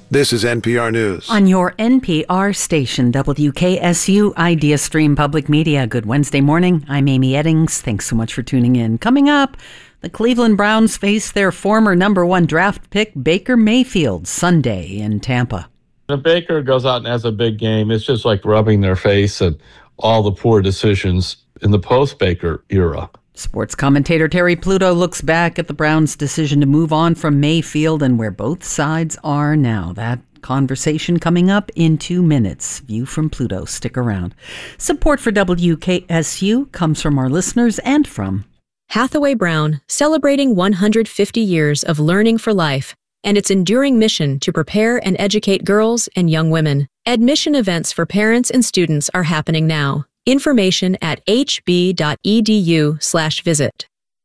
This is NPR News. On your NPR station, WKSU Idea Stream Public Media. Good Wednesday morning. I'm Amy Eddings. Thanks so much for tuning in. Coming up, the Cleveland Browns face their former number one draft pick, Baker Mayfield, Sunday in Tampa. If Baker goes out and has a big game, it's just like rubbing their face at all the poor decisions in the post-Baker era. Sports commentator Terry Pluto looks back at the Browns' decision to move on from Mayfield and where both sides are now. That conversation coming up in 2 minutes. View from Pluto. Stick around. Support for WKSU comes from our listeners and from Hathaway Brown, celebrating 150 years of learning for life and its enduring mission to prepare and educate girls and young women. Admission events for parents and students are happening now. Information at hb.edu/visit.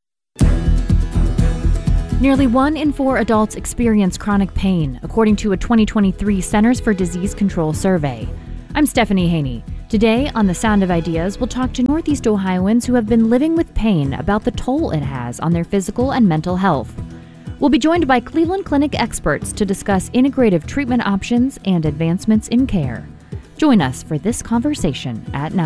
Nearly 1 in 4 adults experience chronic pain, according to a 2023 Centers for Disease Control survey. I'm Stephanie Haney. Today on The Sound of Ideas, we'll talk to Northeast Ohioans who have been living with pain about the toll it has on their physical and mental health. We'll be joined by Cleveland Clinic experts to discuss integrative treatment options and advancements in care. Join us for this conversation at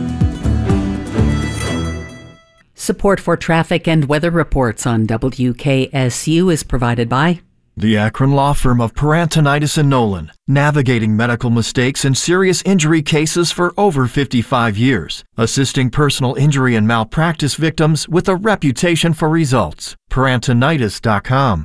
9. Support for traffic and weather reports on WKSU is provided by the Akron law firm of Parantonitis and Nolan, navigating medical mistakes and serious injury cases for over 55 years, assisting personal injury and malpractice victims with a reputation for results. Parantonitis.com.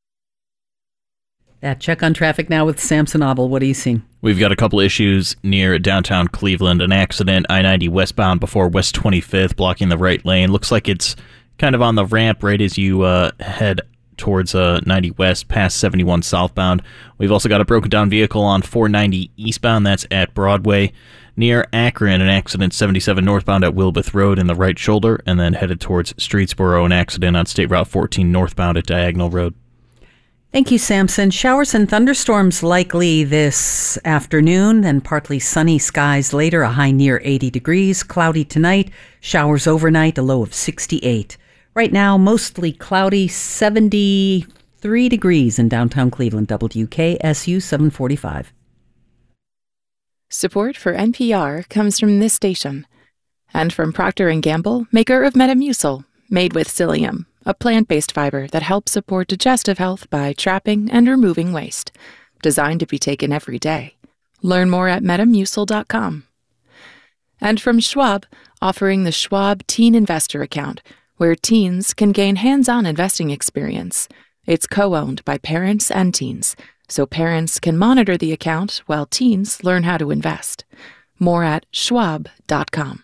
That check on traffic now with Samson Abel. What are you seeing? We've got a couple issues near downtown Cleveland. An accident, I-90 westbound before West 25th, blocking the right lane. Looks like it's kind of on the ramp right as you head towards 90 west past 71 southbound. We've also got a broken down vehicle on 490 eastbound. That's at Broadway. Near Akron, an accident 77 northbound at Wilbeth Road in the right shoulder, and then headed towards Streetsboro, an accident on State Route 14 northbound at Diagonal Road. Thank you, Samson. Showers and thunderstorms likely this afternoon, then partly sunny skies later, a high near 80 degrees. Cloudy tonight, showers overnight, a low of 68. Right now, mostly cloudy, 73 degrees in downtown Cleveland. WKSU 745. Support for NPR comes from this station and from Procter & Gamble, maker of Metamucil, made with psyllium, a plant-based fiber that helps support digestive health by trapping and removing waste. Designed to be taken every day. Learn more at metamucil.com. And from Schwab, offering the Schwab Teen Investor Account, where teens can gain hands-on investing experience. It's co-owned by parents and teens, so parents can monitor the account while teens learn how to invest. More at schwab.com.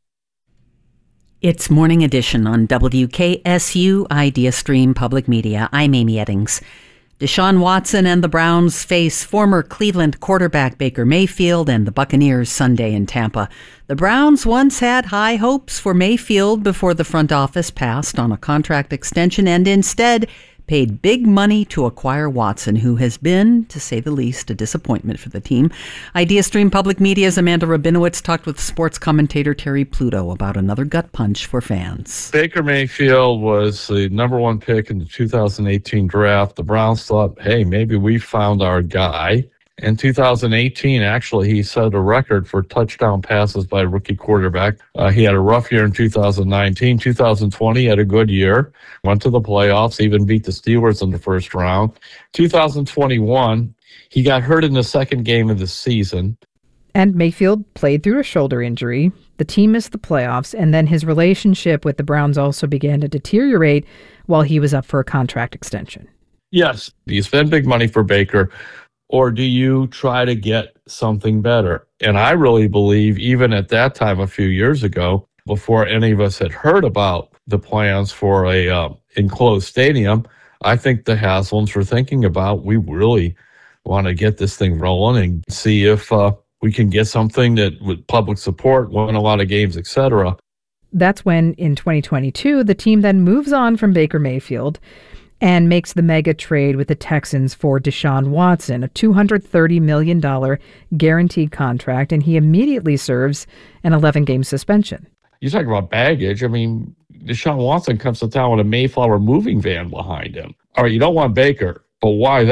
It's Morning Edition on WKSU Idea Stream Public Media. I'm Amy Eddings. Deshaun Watson and the Browns face former Cleveland quarterback Baker Mayfield and the Buccaneers Sunday in Tampa. The Browns once had high hopes for Mayfield before the front office passed on a contract extension and instead paid big money to acquire Watson, who has been, to say the least, a disappointment for the team. Idea Stream Public Media's Amanda Rabinowitz talked with sports commentator Terry Pluto about another gut punch for fans. Baker Mayfield was the number one pick in the 2018 draft. The Browns thought, hey, maybe we found our guy. In 2018, actually, he set a record for touchdown passes by a rookie quarterback. He had a rough year in 2019. 2020, he had a good year. Went to the playoffs, even beat the Steelers in the first round. 2021, he got hurt in the second game of the season. And Mayfield played through a shoulder injury. The team missed the playoffs, and then his relationship with the Browns also began to deteriorate while he was up for a contract extension. Yes, you spend big money for Baker, or do you try to get something better? And I really believe even at that time a few years ago, before any of us had heard about the plans for a enclosed stadium, I think the Haslams were thinking about, we really want to get this thing rolling and see if we can get something that with public support, win a lot of games, etc. That's when, in 2022, the team then moves on from Baker Mayfield and makes the mega trade with the Texans for Deshaun Watson, a $230 million guaranteed contract, and he immediately serves an 11-game suspension. You talk about baggage. I mean, Deshaun Watson comes to town with a Mayflower moving van behind him. All right, you don't want Baker, but why that?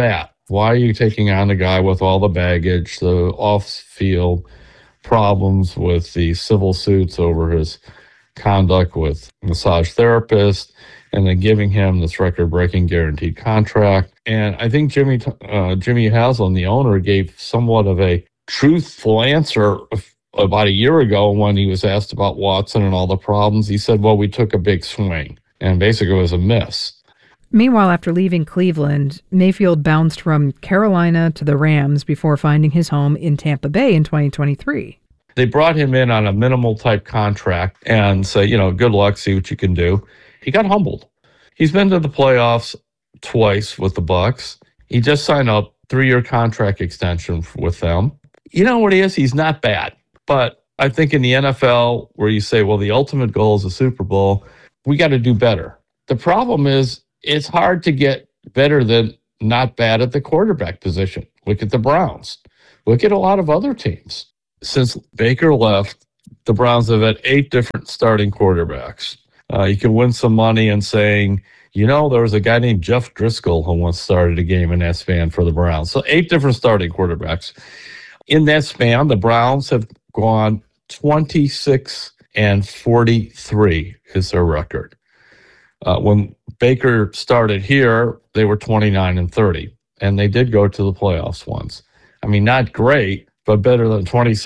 Why are you taking on a guy with all the baggage, the off-field problems with the civil suits over his conduct with massage therapist, and then giving him this record-breaking guaranteed contract? And I think Jimmy Haslam, the owner, gave somewhat of a truthful answer about a year ago when he was asked about Watson and all the problems. He said, well, we took a big swing, and basically it was a miss. Meanwhile, after leaving Cleveland, Mayfield bounced from Carolina to the Rams before finding his home in Tampa Bay in 2023. They brought him in on a minimal type contract and say, good luck, see what you can do. He got humbled. He's been to the playoffs twice with the Bucs. He just signed a 3-year contract extension with them. You know what he is? He's not bad. But I think in the NFL, where you say, well, the ultimate goal is a Super Bowl, we got to do better. The problem is, it's hard to get better than not bad at the quarterback position. Look at the Browns. Look at a lot of other teams. Since Baker left, the Browns have had 8 different starting quarterbacks. You can win some money in saying, there was a guy named Jeff Driscoll who once started a game in that span for the Browns. So 8 different starting quarterbacks. In that span, the Browns have gone 26-43 is their record. When Baker started here, they were 29-30, and they did go to the playoffs once. I mean, not great, but better than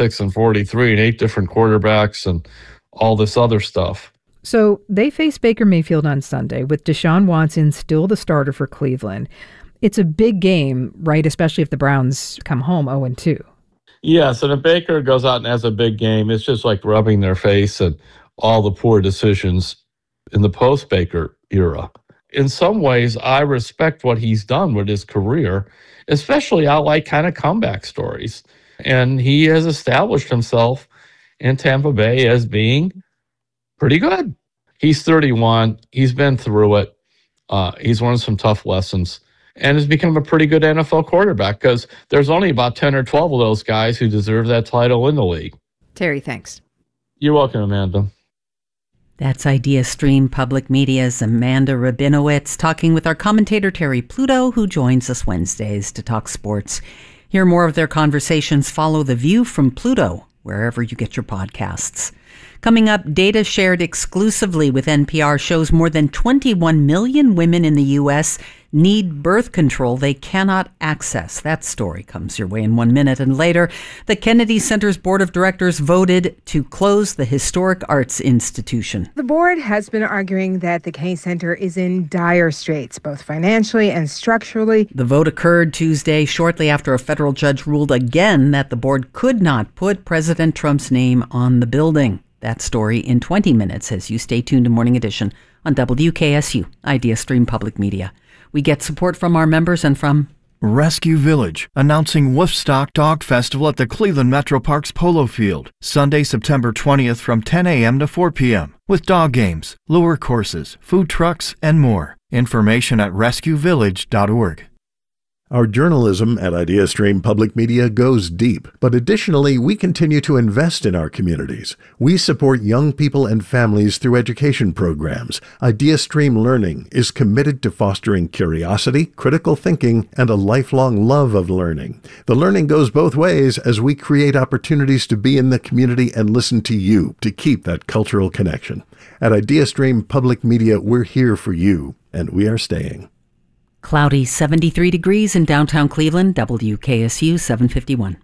26-43 and 8 different quarterbacks and all this other stuff. So they face Baker Mayfield on Sunday with Deshaun Watson still the starter for Cleveland. It's a big game, right? Especially if the Browns come home 0-2. Yes, and if Baker goes out and has a big game, it's just like rubbing their face and all the poor decisions in the post-Baker era. In some ways, I respect what he's done with his career, especially I like kind of comeback stories. And he has established himself in Tampa Bay as being pretty good. He's 31. He's been through it. He's learned some tough lessons and has become a pretty good NFL quarterback because there's only about 10 or 12 of those guys who deserve that title in the league. Terry, thanks. You're welcome, Amanda. That's IdeaStream Public Media's Amanda Rabinowitz talking with our commentator Terry Pluto, who joins us Wednesdays to talk sports. Hear more of their conversations. Follow The View from Pluto, wherever you get your podcasts. Coming up, data shared exclusively with NPR shows more than 21 million women in the U.S. need birth control they cannot access. That story comes your way in 1 minute. And later, the Kennedy Center's Board of Directors voted to close the Historic Arts Institution. The board has been arguing that the K Center is in dire straits, both financially and structurally. The vote occurred Tuesday, shortly after a federal judge ruled again that the board could not put President Trump's name on the building. That story in 20 minutes as you stay tuned to Morning Edition on WKSU, IdeaStream Public Media. We get support from our members and from Rescue Village, announcing Wolfstock Dog Festival at the Cleveland Metro Parks Polo Field, Sunday, September 20th from 10 a.m. to 4 p.m. with dog games, lure courses, food trucks, and more. Information at rescuevillage.org. Our journalism at IdeaStream Public Media goes deep, but additionally, we continue to invest in our communities. We support young people and families through education programs. IdeaStream Learning is committed to fostering curiosity, critical thinking, and a lifelong love of learning. The learning goes both ways as we create opportunities to be in the community and listen to you to keep that cultural connection. At IdeaStream Public Media, we're here for you, and we are staying. Cloudy, 73 degrees in downtown Cleveland, WKSU 751.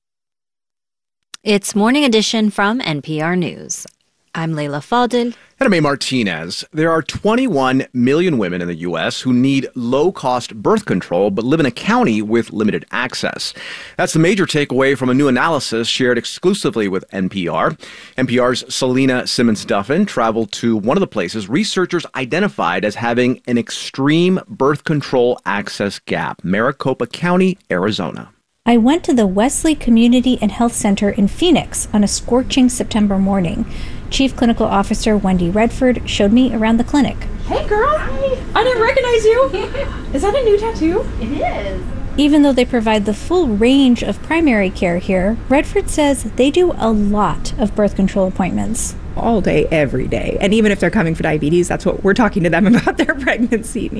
It's Morning Edition from NPR News. I'm Leila Fadel. And I'm A. Martinez. There are 21 million women in the U.S. who need low-cost birth control but live in a county with limited access. That's the major takeaway from a new analysis shared exclusively with NPR. NPR's Selena Simmons-Duffin traveled to one of the places researchers identified as having an extreme birth control access gap, Maricopa County, Arizona. I went to the Wesley Community and Health Center in Phoenix on a scorching September morning. Chief Clinical Officer Wendy Redford showed me around the clinic. Hey girl, I didn't recognize you. Is that a new tattoo? It is. Even though they provide the full range of primary care here, Redford says they do a lot of birth control appointments. All day, every day. And even if they're coming for diabetes, that's what we're talking to them about, their pregnancy needs.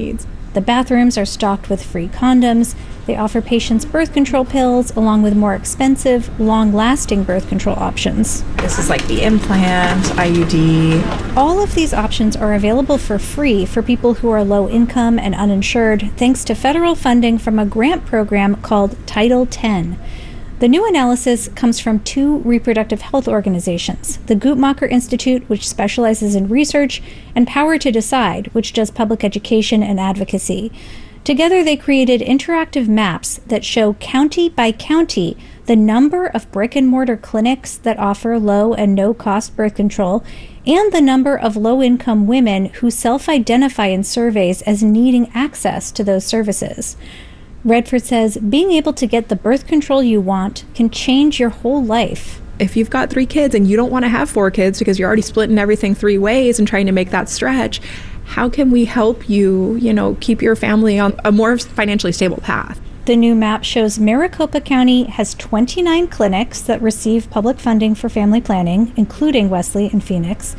The bathrooms are stocked with free condoms. They offer patients birth control pills along with more expensive, long-lasting birth control options. This is like the implant, IUD. All of these options are available for free for people who are low income and uninsured, thanks to federal funding from a grant program called Title X. The new analysis comes from 2 reproductive health organizations, the Guttmacher Institute, which specializes in research, and Power to Decide, which does public education and advocacy. Together, they created interactive maps that show county by county the number of brick-and-mortar clinics that offer low and no-cost birth control and the number of low-income women who self-identify in surveys as needing access to those services. Redford says being able to get the birth control you want can change your whole life. If you've got 3 kids and you don't want to have 4 kids because you're already splitting everything 3 ways and trying to make that stretch, how can we help you, keep your family on a more financially stable path? The new map shows Maricopa County has 29 clinics that receive public funding for family planning, including Wesley and Phoenix.